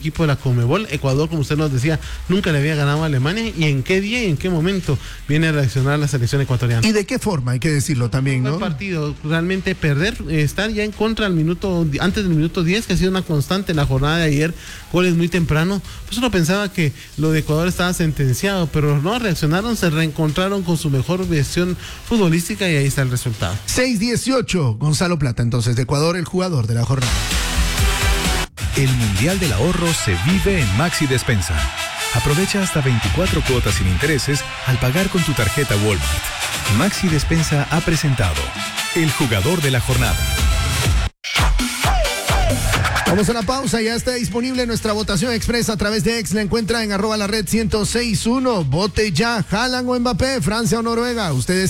equipo de la Conmebol. Ecuador, como usted nos decía, nunca le había ganado a Alemania. ¿Y en qué día y en qué momento viene a reaccionar la selección ecuatoriana? ¿Y de qué forma? Hay que decirlo también, ¿no? Un partido, realmente perder, estar ya en contra antes del minuto 10, que ha sido una constante en la jornada de ayer, goles muy temprano. Pues uno pensaba que lo de Ecuador estaba sentenciado, pero no, reaccionaron, se reencontraron con su mejor versión futbolística y ahí está el resultado. 6-18, Gonzalo Plata, entonces, de Ecuador, el jugador de la jornada. El Mundial del Ahorro se vive en Maxi Despensa. Aprovecha hasta 24 cuotas sin intereses al pagar con tu tarjeta Walmart. Maxi Despensa ha presentado el jugador de la jornada. Vamos a la pausa, ya está disponible nuestra votación expresa a través de X, la encuentra en @lared1061. Vote ya, Haaland o Mbappé, Francia o Noruega, ustedes